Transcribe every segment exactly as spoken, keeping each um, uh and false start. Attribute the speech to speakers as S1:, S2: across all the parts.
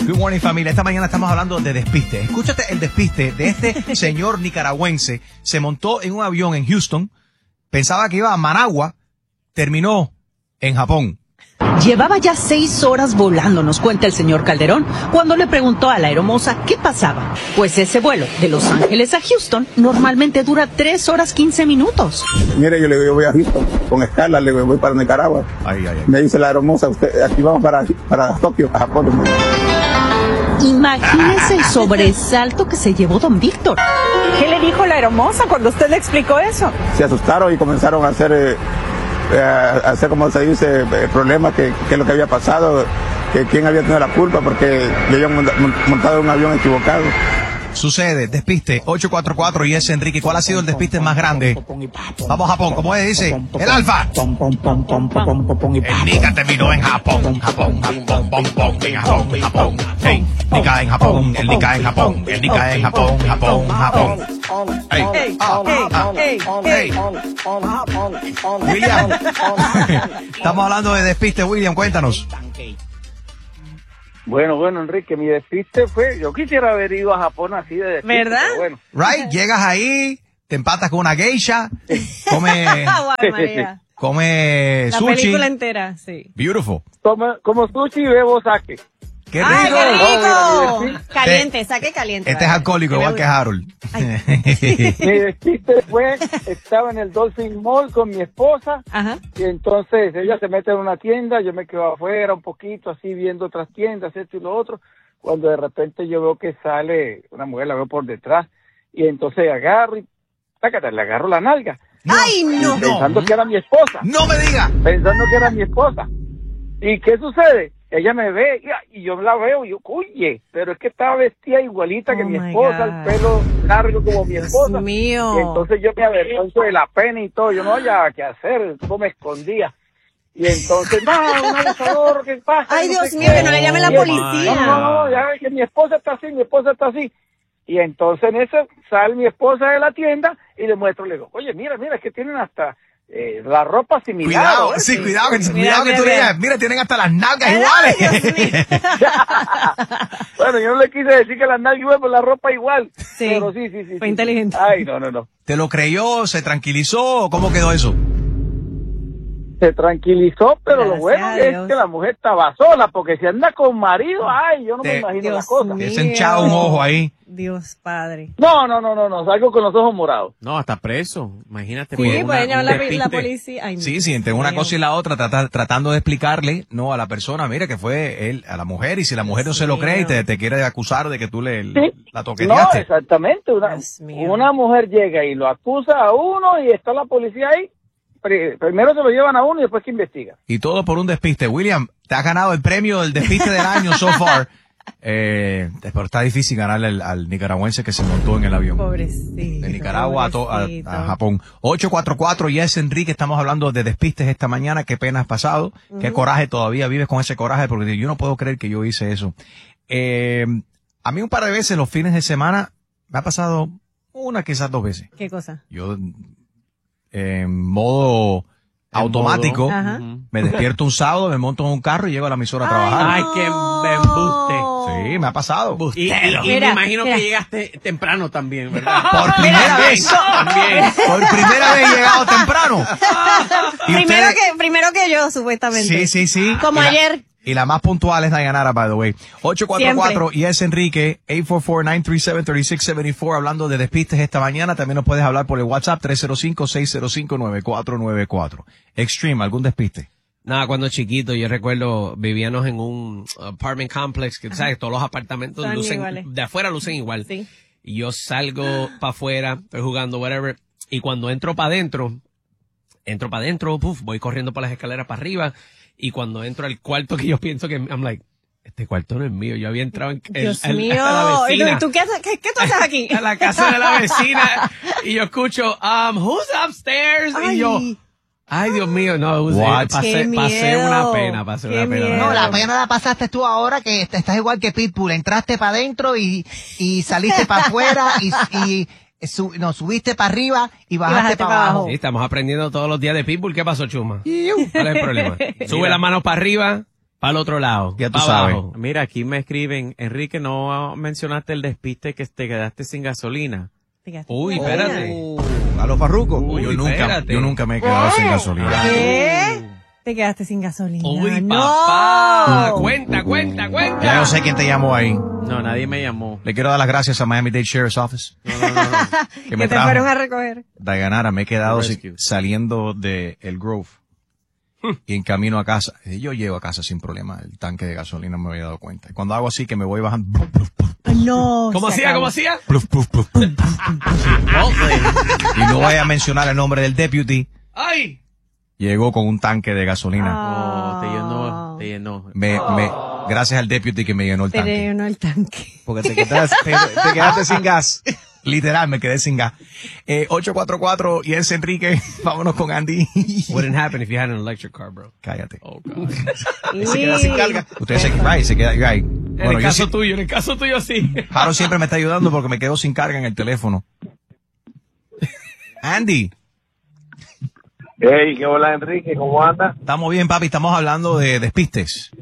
S1: Good morning, familia. Esta mañana estamos hablando de despiste. Escúchate el despiste de este señor nicaragüense. Se montó en un avión en Houston, pensaba que iba a Managua, terminó en Japón.
S2: Llevaba ya seis horas volando, nos cuenta el señor Calderón, cuando le preguntó a la aeromoza qué pasaba. Pues ese vuelo de Los Ángeles a Houston normalmente dura tres horas quince minutos.
S3: Mire, yo le digo, yo voy a Houston con escala, le digo, voy para Nicaragua.
S1: Ay, ay, ay.
S3: Me dice la aeromoza, usted, aquí vamos para, para Tokio, a Japón.
S2: Imagínese el sobresalto que se llevó don Víctor.
S4: ¿Qué le dijo la aeromoza cuando usted le explicó eso?
S3: Se asustaron y comenzaron a hacer... Eh, Eh, hacer como se dice eh, problemas que, que lo que había pasado, que quién había tenido la culpa porque le habían montado en un avión equivocado.
S1: Sucede, despiste, ocho cuatro cuatro y es Enrique. ¿Cuál ha sido el despiste más grande? Vamos a Japón, ¿cómo es? Dice el Alfa. El Nica terminó en Japón, Japón, Japón, pom, pom, en Japón, Japón. Hey, Nica en Japón, el Nica en Japón, el Nica en Japón, Japón, Japón. Hey, hey, ah, ah, hey. William, estamos hablando de despiste, William, cuéntanos.
S5: Bueno, bueno, Enrique, mi despiste fue, yo quisiera haber ido a Japón así de despiste.
S4: ¿Verdad?
S5: Bueno.
S1: Right, llegas ahí, te empatas con una geisha, come, come
S4: La
S1: sushi.
S4: película entera, sí.
S1: Beautiful.
S5: Como, como sushi y bebo sake.
S1: ¡Qué
S4: ¡Ay,
S1: rico!
S4: qué rico!
S5: Mira,
S4: Caliente, saque caliente.
S1: Este es alcohólico, igual que Harold.
S5: Mi despiste fue, estaba en el Dolphin Mall con mi esposa.
S4: Ajá.
S5: Y entonces ella se mete en una tienda, yo me quedo afuera un poquito así viendo otras tiendas, esto y lo otro, cuando de repente yo veo que sale una mujer, la veo por detrás, y entonces agarro y tácate, le agarro la nalga.
S4: ¡Ay, no!
S5: Pensando
S1: no.
S5: que era mi esposa,
S1: ¡No me diga!
S5: pensando que era mi esposa. ¿Y qué sucede? Ella me ve y, y yo la veo y yo, oye, pero es que estaba vestida igualita que
S4: Oh
S5: mi
S4: my
S5: esposa,
S4: God.
S5: el pelo largo como mi esposa.
S4: Dios mío.
S5: Y entonces yo me avergonzo de la pena y todo, yo no había qué hacer, yo me escondía. Y entonces, no, un abusador, ¿qué pasa?
S4: Ay,
S5: No
S4: Dios
S5: sé
S4: mío,
S5: qué.
S4: que no le llamen la
S5: Y-
S4: policía.
S5: No, no, no, ya que mi esposa está así, mi esposa está así. Y entonces en eso sale mi esposa de la tienda y le muestro, le digo, oye, mira, mira, es que tienen hasta eh, la ropa similar.
S1: Cuidado,
S5: ¿eh?
S1: sí, cuidado, que,
S4: Mira,
S1: cuidado que
S4: mira,
S1: tú
S4: mira.
S1: digas, mira, tienen hasta las nalgas
S4: Ay,
S1: iguales.
S4: Dios mío.
S5: Bueno, yo no le quise decir que la nalgas igual, pero la ropa igual.
S4: Sí,
S5: Pero sí, sí, sí.
S4: fue
S5: sí.
S4: inteligente.
S5: Ay, no, no, no.
S1: ¿Te lo creyó? ¿Se tranquilizó? ¿O cómo quedó eso?
S5: Se tranquilizó, pero
S4: Gracias
S5: lo bueno
S4: a
S5: es
S4: Dios.
S5: que la mujer estaba sola, porque si anda con marido, ay, yo no
S1: Te-
S5: me imagino
S4: Dios
S5: las cosas.
S4: mío.
S1: Ese hinchado un ojo ahí.
S4: Dios Padre.
S5: No, no, no, no, no, salgo con los ojos morados.
S6: No, hasta preso. Imagínate.
S4: Sí,
S6: por una-
S4: pueden llamar
S6: un
S4: la, la
S6: despiste.
S4: policía. Ay,
S1: Sí, sí, entre una
S4: mío.
S1: cosa y la otra, trata- tratando de explicarle, no, a la persona, mira, que fue él, a la mujer, y si la mujer no se lo
S4: Dios
S1: cree y te,
S4: mío.
S1: te quiere acusar de que tú le
S5: Sí.
S1: la
S5: No,
S1: toqueteaste.
S5: exactamente. Una,
S4: Dios mío.
S5: una mujer llega y lo acusa a uno y está la policía ahí. Pri- Primero se lo llevan a uno y después que investiga.
S1: Y todo por un despiste. William, te has ganado el premio del despiste del año so far. Eh, pero está difícil ganarle al, al nicaragüense que se montó en el avión.
S4: Pobrecito.
S1: De Nicaragua a, to- a-
S4: pobrecito.
S1: a Japón. ocho cuatro cuatro, y es Enrique, estamos hablando de despistes esta mañana. Qué pena has pasado. Qué coraje, todavía vives con ese coraje, porque yo no puedo creer que yo hice eso. Eh, a mí un par de veces los fines de semana me ha pasado una, quizás dos veces.
S4: ¿Qué cosa?
S1: Yo eh, en modo
S6: En
S1: automático
S6: modo-
S4: Ajá.
S6: Ujú.
S1: me despierto un sábado, me monto en un carro y llego a la emisora a trabajar.
S6: Ay, qué embuste.
S1: Sí, me ha pasado.
S6: Y, y- y
S4: Mira,
S6: me imagino
S4: mira.
S6: que llegaste temprano también, ¿verdad?
S1: Por primera vez.
S6: También.
S1: Por primera vez he llegado temprano. Y
S4: Primero
S1: ustedes-
S4: que, primero que yo, supuestamente.
S1: Sí, sí, sí.
S4: Como
S1: Y la-
S4: ayer.
S1: Y la más puntual es Dayanara, by the way. ocho cuatro cuatro y es Enrique, ocho cuatro cuatro, nueve tres siete, tres seis siete cuatro, hablando de despistes esta mañana. También nos puedes hablar por el WhatsApp tres cero cinco, seis cero cinco, nueve cuatro nueve cuatro. Extreme, ¿algún despiste?
S6: Nada, cuando chiquito, yo recuerdo, vivíamos en un apartment complex, que sabes, todos los apartamentos
S4: Son
S6: lucen,
S4: iguales.
S6: de afuera lucen igual.
S4: Sí.
S6: Y yo salgo para afuera, estoy jugando, whatever, y cuando entro para adentro, entro para adentro, puf, voy corriendo por las escaleras para arriba, y cuando entro al cuarto que yo pienso que, I'm like, este cuarto no es mío, yo había entrado en, en-
S4: Dios
S6: en-
S4: mío.
S6: a la
S4: ¿Y tú,
S6: vecina.
S4: y tú qué, haces- qué, qué tú haces aquí?
S6: A la casa de la vecina, y yo escucho, um, who's upstairs?
S4: Ay.
S6: Y yo, ay, Dios mío, no,
S1: What?
S6: pasé,
S4: Qué
S6: pasé
S4: miedo.
S6: una pena, pasé
S4: Qué
S6: una pena.
S4: miedo.
S7: No, la pena la pasaste tú ahora que est- estás igual que Pitbull. Entraste para adentro y, y saliste para afuera y, y su- no, subiste para arriba y bajaste,
S4: bajaste
S7: para
S4: pa'
S7: abajo.
S4: abajo.
S6: Sí, estamos aprendiendo todos los días de Pitbull. ¿Qué pasó, Chuma? ¿Cuál es el problema? Sube la mano para arriba Para el otro lado.
S1: Ya tú
S6: pa'
S1: sabes.
S6: abajo.
S8: Mira, aquí me escriben, Enrique, no mencionaste el despiste que te quedaste sin gasolina.
S6: Uy, espérate.
S9: A los farrucos.
S6: Uy,
S1: yo, nunca,
S6: espérate.
S1: yo nunca me he quedado sin gasolina.
S4: ¿Qué? Te quedaste sin gasolina.
S6: Uy,
S4: no.
S6: papá. Cuenta, cuenta, cuenta.
S1: Ya yo sé quién te llamó ahí.
S8: No, nadie me llamó.
S1: Le quiero dar las gracias a Miami-Dade Sheriff's Office.
S8: No, no, no, no.
S1: Que
S4: Que
S1: me
S4: te
S1: trajo.
S4: fueron a recoger.
S1: Dayanara, me he quedado sin-
S8: Rescue.
S1: saliendo de el Grove y en camino a casa. Eh, Yo llego a casa sin problema. El tanque de gasolina me había dado cuenta. Y cuando hago así que me voy bajando, pluf, pluf, pluf,
S4: No.
S6: ¿Cómo
S4: se
S6: hacía?
S4: acabó.
S6: ¿Cómo hacía?
S1: pluf, pluf, pluf, pluf. Y no voy a mencionar el nombre del deputy.
S6: ¡Ay!
S1: Llegó con un tanque de gasolina.
S8: No, te llenó, te llenó.
S1: Me, me, gracias al deputy que me llenó el
S4: Te
S1: tanque.
S4: llenó el tanque.
S9: Porque te quedaste, te, te quedaste sin gas.
S1: Literal, me quedé sin gas. Eh, ocho cuatro cuatro y es Enrique. Vámonos con Andy.
S6: Wouldn't happen if you had an electric car, bro.
S1: Cállate.
S6: Oh, God.
S9: Se queda sin carga.
S1: Ustedes se, right, se queda, right.
S6: En
S1: Bueno,
S6: el
S1: yo
S6: caso
S1: sí-
S6: tuyo, en el caso tuyo sí.
S1: Jaro siempre me está ayudando porque me quedo sin carga en el teléfono. Andy,
S5: Hey, ¿qué hola, Enrique? ¿Cómo anda?
S1: estamos bien, papi. Estamos hablando de despistes.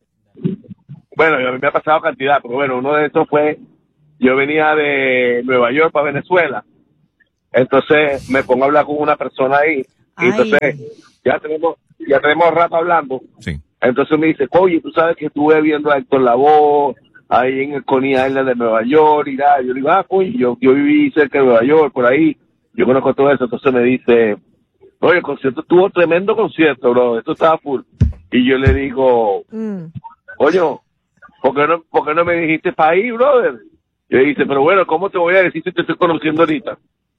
S5: Bueno, a mí me ha pasado cantidad, pero bueno, uno de estos fue, yo venía de Nueva York para Venezuela, entonces me pongo a hablar con una persona ahí, y
S4: Ay.
S5: entonces ya tenemos, ya tenemos rato hablando,
S1: Sí.
S5: entonces me dice, oye, tú sabes que estuve viendo a Héctor Lavoe ahí en el Coney Island de Nueva York, y nada, yo le digo, ah, coño, yo, yo viví cerca de Nueva York, por ahí, yo conozco todo eso, entonces me dice, oye, el concierto estuvo tremendo concierto, bro, esto estaba full, y yo le digo,
S4: Mm.
S5: coño, ¿por qué no, por qué no me dijiste para ir, brother? Y le dice, pero bueno, ¿cómo te voy a decir si te estoy conociendo ahorita?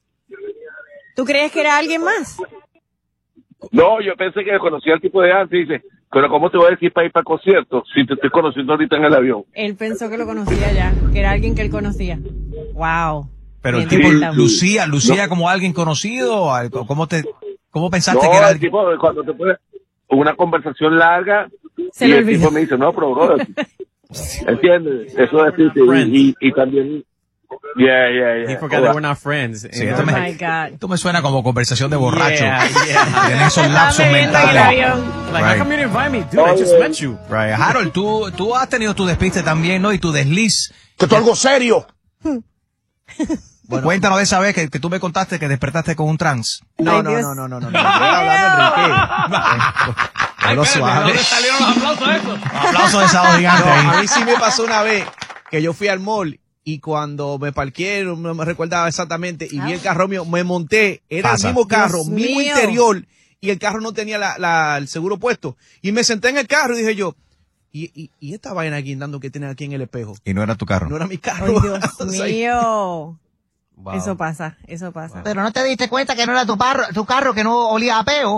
S4: ¿Tú crees que era alguien más?
S5: No, yo pensé que conocía al tipo de antes, y dice, pero ¿cómo te voy a decir para ir para el concierto si te estoy conociendo ahorita en el avión?
S4: Él pensó que lo conocía ya, que era alguien que él conocía. Wow.
S1: Pero el
S4: Bien
S1: tipo
S4: detectado.
S1: lucía, lucía como alguien conocido. o algo. ¿Cómo te, cómo pensaste
S5: No,
S1: que era
S5: el
S1: alguien?
S5: tipo, cuando te pones una conversación larga,
S4: Se
S5: y
S4: le
S5: el
S4: olvidó.
S5: tipo me dice, no, pero brother, ¿entiendes? Eso es decir, y, y, y también, yeah, yeah,
S8: He
S5: yeah.
S8: forgot that we're not friends.
S1: Sí,
S8: And
S1: esto
S4: Oh
S1: me,
S4: my God.
S1: esto me suena como conversación de borracho.
S8: Yeah, yeah.
S1: Tienen esos lapsos
S4: Estaba bebiendo en el
S1: mentales.
S4: avión.
S8: Like,
S1: Right.
S8: how come you didn't invite me? Dude, I just met you.
S1: Right. Harold, tú, tú has tenido tu despiste también, ¿no? Y tu desliz.
S10: Que esto es algo serio.
S1: Cuéntanos de esa vez que, que tú me contaste que despertaste con un trans.
S9: No,
S4: Ay,
S9: no,
S4: Dios.
S9: no, no, no, no. no. Estoy hablando de Enrique.
S6: Ay,
S1: Lo
S6: espérate, ¿de
S1: suave.
S6: dónde salieron los aplausos de eso?
S1: Aplausos de sábado gigante
S9: No, a
S1: ahí.
S9: mí sí me pasó una vez que yo fui al mall y cuando me parqué, no me recordaba exactamente, y vi el carro mío, me monté, era
S1: Pasa.
S9: el mismo carro,
S4: Dios
S9: mismo
S4: mío.
S9: interior, y el carro no tenía la, la- el seguro puesto. Y me senté en el carro y dije yo, ¿y, y, y esta vaina guindando que tiene aquí en el espejo?
S1: Y no era tu carro.
S9: No era mi
S4: Ay,
S9: carro.
S4: Dios
S9: O sea,
S4: mío.
S1: Wow.
S4: Eso pasa, eso pasa.
S7: Pero no te diste cuenta que no era tu, parro, tu carro, que no olía a peo.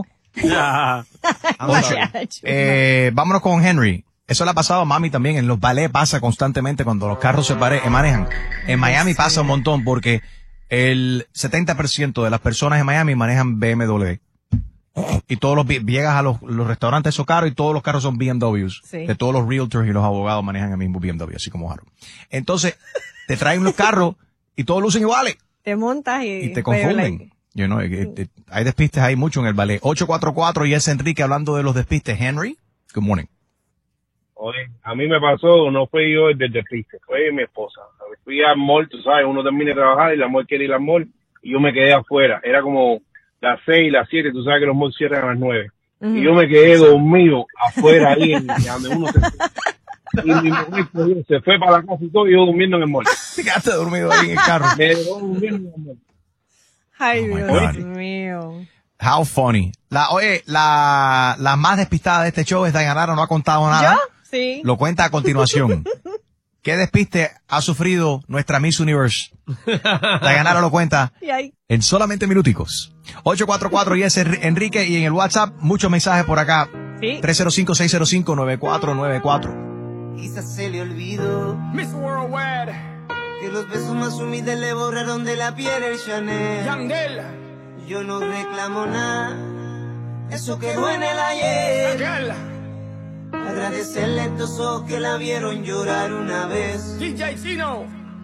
S1: Ocho. Eh, vámonos con Henry. Eso le ha pasado a mami también. En los ballets pasa constantemente cuando los carros se pare- eh, manejan. En Miami pasa un montón porque el setenta por ciento de las personas en Miami manejan B M W. Y todos los, vi- llegas a los, los restaurantes esos carros y todos los carros son B M Ws.
S4: Sí.
S1: De todos los realtors y los abogados manejan el mismo B M W, así como Harold. Entonces, te traen los carros y todos lucen iguales.
S4: Te montas y,
S1: Y te
S4: pero,
S1: confunden.
S4: like,
S1: You know, it- it- hay despistes ahí mucho en el ballet. ocho cuatro cuatro y es Enrique hablando de los despistes. Henry, good morning.
S11: Oye, a mí me pasó, no fui yo el del despiste, fue mi esposa. Fui al mall, tú sabes, uno termina de trabajar y la mall quiere ir al mall y yo me quedé afuera. Era como las seis, las siete, tú sabes que los malls cierran a las nueve.
S4: ujú.
S11: Y yo me quedé dormido afuera ahí, en, donde uno se... Y mi mujer cogió, se fue para la casa y todo, y yo durmiendo en el mall.
S1: Te quedaste dormido ahí en el carro.
S11: Me dejó durmiendo en el mall.
S4: Ay,
S1: Oh my
S4: Dios
S1: God.
S4: mío.
S1: How funny. La, oye, la, la más despistada de este show es Dayanara, no ha contado nada.
S4: ¿Yo? Sí.
S1: Lo cuenta a continuación. ¿Qué despiste ha sufrido nuestra Miss Universe? Dayanara lo cuenta
S4: Y ahí.
S1: en solamente minuticos. ocho cuatro cuatro y es Enrique y en el WhatsApp muchos mensajes por acá.
S4: Sí.
S1: tres cero cinco, seis cero cinco, nueve cuatro nueve cuatro.
S12: Quizás se le olvidó
S13: Miss Worldwide,
S12: que los besos más humildes le borraron de la piel el Chanel.
S13: Yandel,
S12: Yo no reclamo nada, eso quedó en el ayer.
S13: Raquel,
S12: Agradecerle a estos ojos que la vieron llorar una vez.
S13: D J Tino,